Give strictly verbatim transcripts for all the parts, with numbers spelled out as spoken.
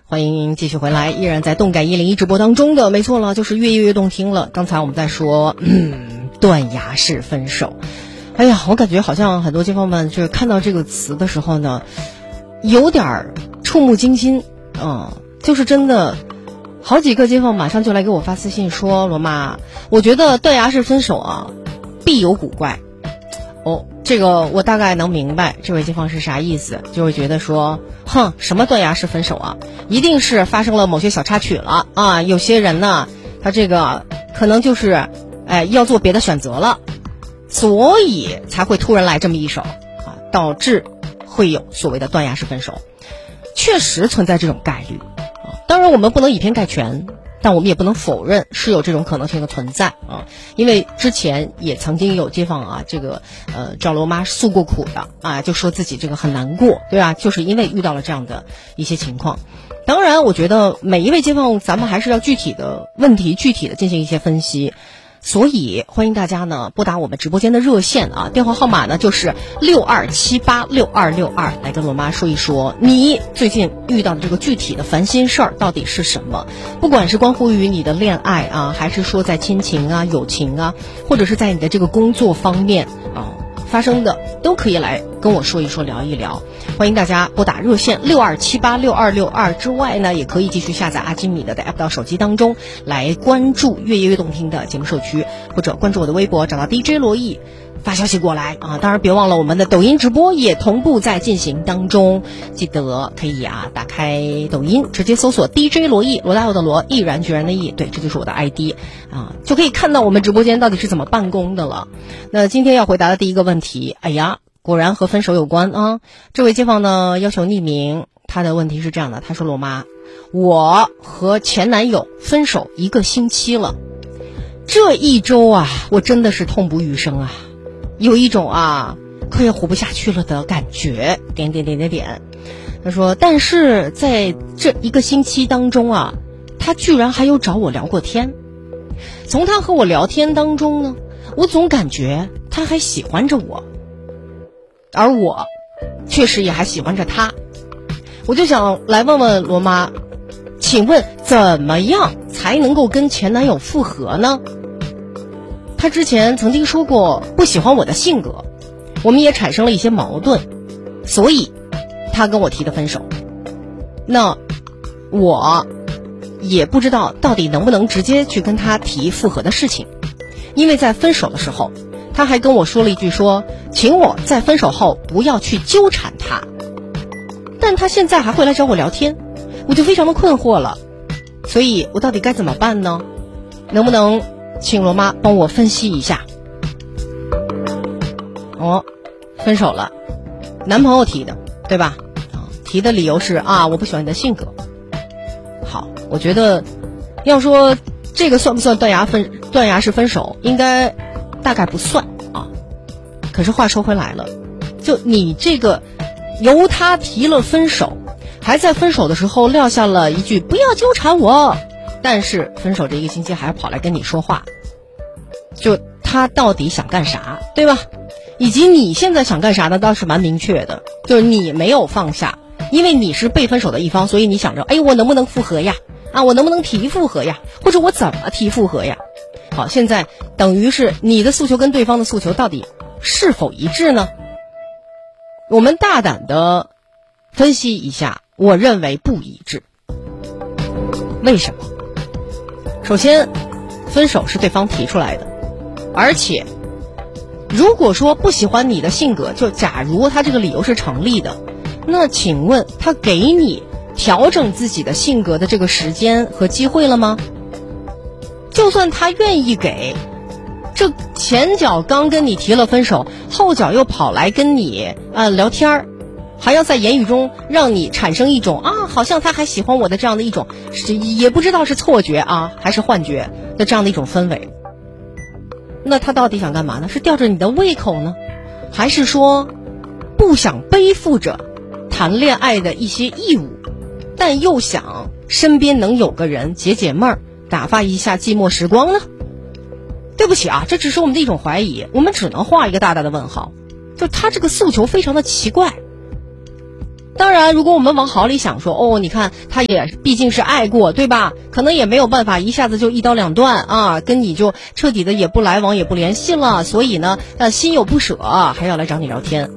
欢迎继续回来，依然在动感一零一直播当中的，没错了，就是越夜越动听了。刚才我们在说，嗯，断崖式分手。哎呀，我感觉好像很多街坊们就是看到这个词的时候呢，有点触目惊心，嗯，就是真的，好几个街坊马上就来给我发私信说，罗妈，我觉得断崖式分手啊，必有古怪。哦，这个我大概能明白这位街坊是啥意思，就是觉得说，哼，什么断崖式分手啊，一定是发生了某些小插曲了啊，有些人呢，他这个可能就是，哎，要做别的选择了，所以才会突然来这么一手啊，导致会有所谓的断崖式分手，确实存在这种概率啊。当然，我们不能以偏概全。但我们也不能否认是有这种可能性的存在啊，因为之前也曾经有街坊啊，这个呃找罗妈诉过苦的啊，就说自己这个很难过，对吧？就是因为遇到了这样的一些情况。当然，我觉得每一位街坊，咱们还是要具体的问题具体的进行一些分析。所以欢迎大家呢拨打我们直播间的热线啊，电话号码呢就是六二七八六二六二，来跟罗妈说一说你最近遇到的这个具体的烦心事儿到底是什么，不管是关乎于你的恋爱啊，还是说在亲情啊、友情啊，或者是在你的这个工作方面啊发生的，都可以来跟我说一说，聊一聊。欢迎大家拨打热线六二七八六二六二之外呢，也可以继续下载阿基米德的 app 到手机当中来关注越夜越动听的节目社区，或者关注我的微博找到 D J 罗毅发消息过来啊！当然别忘了我们的抖音直播也同步在进行当中，记得可以啊打开抖音直接搜索 D J 罗毅，罗大佑的罗，毅然决然的毅，对，这就是我的 I D 啊，就可以看到我们直播间到底是怎么办公的了。那今天要回答的第一个问题，哎呀，果然和分手有关啊！这位街坊呢要求匿名，他的问题是这样的，他说罗妈，我和前男友分手一个星期了，这一周啊，我真的是痛不欲生啊，有一种啊快要活不下去了的感觉，点点点点点。他说，但是在这一个星期当中啊，他居然还有找我聊过天。从他和我聊天当中呢，我总感觉他还喜欢着我，而我确实也还喜欢着他。我就想来问问罗妈，请问怎么样才能够跟前男友复合呢？他之前曾经说过不喜欢我的性格，我们也产生了一些矛盾，所以他跟我提的分手。那我也不知道到底能不能直接去跟他提复合的事情，因为在分手的时候他还跟我说了一句说，请我在分手后不要去纠缠他，但他现在还会来找我聊天，我就非常的困惑了，所以我到底该怎么办呢？能不能请罗妈帮我分析一下？哦，分手了，男朋友提的，对吧？啊，提的理由是啊，我不喜欢你的性格。好，我觉得要说这个算不算断崖分断崖式分手，应该大概不算啊。可是话说回来了，就你这个由他提了分手，还在分手的时候撂下了一句不要纠缠我，但是分手这一个星期还跑来跟你说话，就他到底想干啥，对吧？以及你现在想干啥呢，倒是蛮明确的，就是你没有放下，因为你是被分手的一方，所以你想着，哎，我能不能复合呀？啊，我能不能提复合呀？或者我怎么提复合呀？好，现在等于是你的诉求跟对方的诉求到底是否一致呢？我们大胆的分析一下，我认为不一致。为什么？首先，分手是对方提出来的，而且如果说不喜欢你的性格，就假如他这个理由是成立的，那请问他给你调整自己的性格的这个时间和机会了吗？就算他愿意给，这前脚刚跟你提了分手，后脚又跑来跟你呃聊天儿，还要在言语中让你产生一种啊好像他还喜欢我的这样的一种，也不知道是错觉啊还是幻觉的这样的一种氛围。那他到底想干嘛呢？是吊着你的胃口呢，还是说不想背负着谈恋爱的一些义务，但又想身边能有个人解解闷儿，打发一下寂寞时光呢？对不起啊，这只是我们的一种怀疑，我们只能画一个大大的问号。就他这个诉求非常的奇怪。 当然，如果我们往好里想说，哦，你看他也毕竟是爱过，对吧？可能也没有办法一下子就一刀两断啊，跟你就彻底的也不来往也不联系了，所以呢，呃，心有不舍，还要来找你聊天。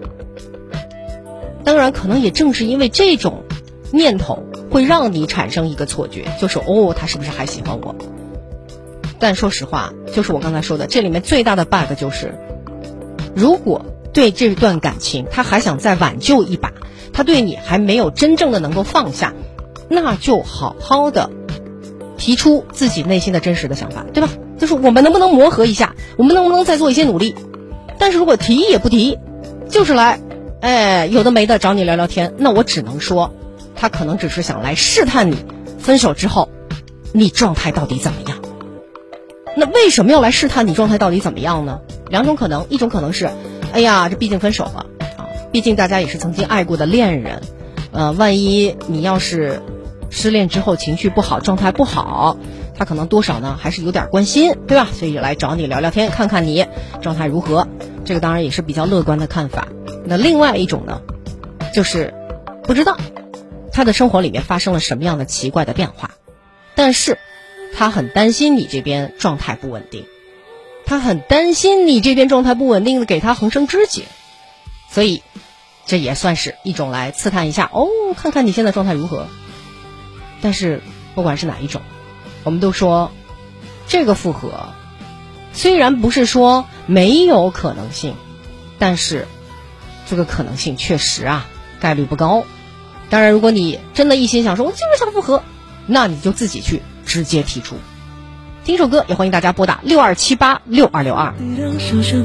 当然，可能也正是因为这种念头，会让你产生一个错觉，就是哦，他是不是还喜欢我？但说实话，就是我刚才说的，这里面最大的 bug 就是，如果对这段感情他还想再挽救一把，他对你还没有真正的能够放下，那就好好的提出自己内心的真实的想法，对吧？就是我们能不能磨合一下，我们能不能再做一些努力？但是如果提也不提，就是来哎有的没的找你聊聊天，那我只能说他可能只是想来试探你分手之后你状态到底怎么样。那为什么要来试探你状态到底怎么样呢？两种可能，一种可能是哎呀这毕竟分手了啊，毕竟大家也是曾经爱过的恋人，呃，万一你要是失恋之后情绪不好，状态不好，他可能多少呢还是有点关心，对吧？所以来找你聊聊天，看看你状态如何，这个当然也是比较乐观的看法。那另外一种呢，就是不知道他的生活里面发生了什么样的奇怪的变化，但是他很担心你这边状态不稳定，他很担心你这边状态不稳定的给他横生枝节，所以这也算是一种来刺探一下，哦，看看你现在状态如何。但是不管是哪一种，我们都说这个复合虽然不是说没有可能性，但是这个可能性确实啊概率不高。当然如果你真的一心想说我就是想复合，那你就自己去直接提出。听首歌，也欢迎大家拨打六二七八六二六二。